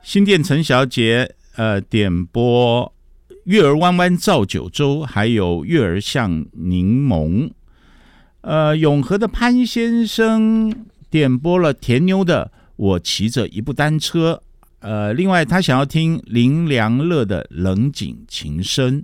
新店陈小姐点播月儿弯弯照九州，还有月儿像柠檬。永和的潘先生点播了田妞的我骑着一部单车。另外他想要听林良乐的冷井情深。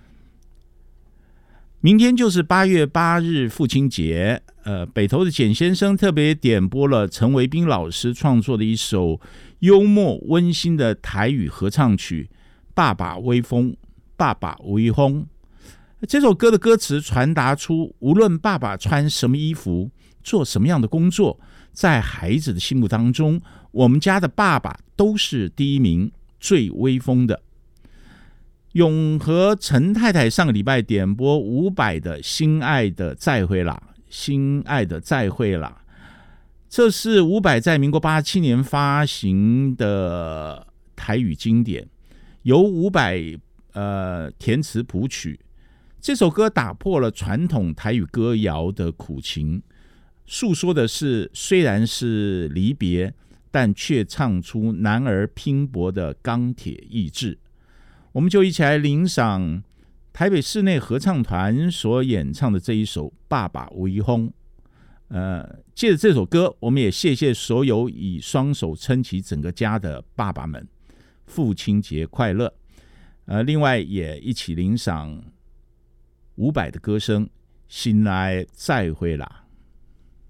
明天就是8月8日父亲节，北投的简先生特别点播了陈维斌老师创作的一首幽默温馨的台语合唱曲《爸爸威风，爸爸威风》。这首歌的歌词传达出，无论爸爸穿什么衣服，做什么样的工作，在孩子的心目当中，我们家的爸爸都是第一名，最威风的。永和陈太太上个礼拜点播伍佰的《心爱的再会啦》，心爱的再会啦，这是伍佰在民国87年发行的台语经典，由伍佰填词谱曲。这首歌打破了传统台语歌谣的苦情，诉说的是虽然是离别，但却唱出男儿拼搏的钢铁意志。我们就一起来欣赏台北室内合唱团所演唱的这一首《爸爸威风》。借着这首歌，我们也谢谢所有以双手撑起整个家的爸爸们，父亲节快乐。另外也一起欣赏伍佰的歌声，心爱再会啦。